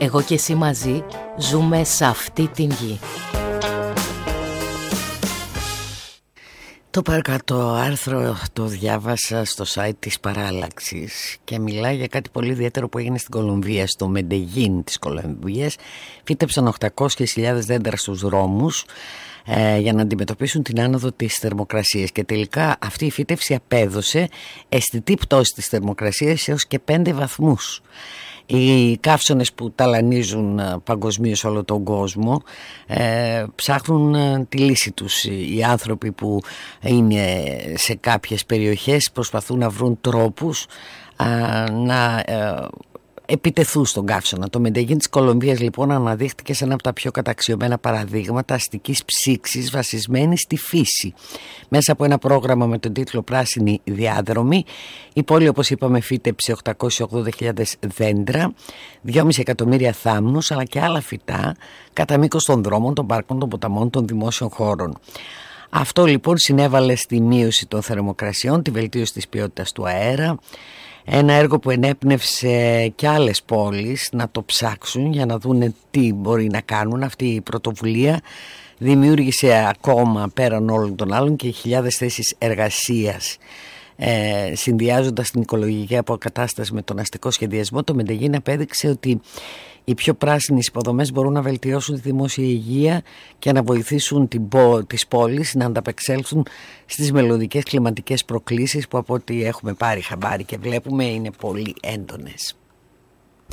Εγώ και εσύ μαζί ζούμε σε αυτή την γη. Το παρακάτω άρθρο το διάβασα στο site της Παράλλαξης και μιλάει για κάτι πολύ ιδιαίτερο που έγινε στην Κολομβία. Στο Μεντεγίν της Κολομβίας φύτεψαν 800.000 δέντρα στους δρόμους για να αντιμετωπίσουν την άνοδο της θερμοκρασίας, και τελικά αυτή η φύτευση απέδωσε αισθητή πτώση της θερμοκρασίας έως και 5 βαθμούς. Οι καύσονες που ταλανίζουν παγκοσμίως όλο τον κόσμο ψάχνουν τη λύση τους. Οι άνθρωποι που είναι σε κάποιες περιοχές προσπαθούν να βρουν τρόπους να επιτεθούν στον καύσωνα. Το Μεντεγίν της Κολομβίας λοιπόν αναδείχθηκε σε ένα από τα πιο καταξιωμένα παραδείγματα αστικής ψήξης βασισμένη στη φύση. Μέσα από ένα πρόγραμμα με τον τίτλο Πράσινη Διάδρομη, η πόλη, όπως είπαμε, φύτεψε 880.000 δέντρα, 2,5 εκατομμύρια θάμνους αλλά και άλλα φυτά κατά μήκος των δρόμων, των πάρκων, των ποταμών, των δημόσιων χώρων. Αυτό λοιπόν συνέβαλε στη μείωση των θερμοκρασιών, τη βελτίωση της ποιότητας του αέρα. Ένα έργο που ενέπνευσε και άλλες πόλεις να το ψάξουν για να δούνε τι μπορεί να κάνουν. Αυτή η πρωτοβουλία δημιούργησε ακόμα πέραν όλων των άλλων και χιλιάδες θέσεις εργασίας. Συνδυάζοντας την οικολογική αποκατάσταση με τον αστικό σχεδιασμό, το Μεντεγίν απέδειξε ότι οι πιο πράσινες υποδομές μπορούν να βελτιώσουν τη δημόσια υγεία και να βοηθήσουν τις πόλεις να ανταπεξέλθουν στις μελλοντικές κλιματικές προκλήσεις που, από ό,τι έχουμε πάρει χαμπάρι και βλέπουμε, είναι πολύ έντονες.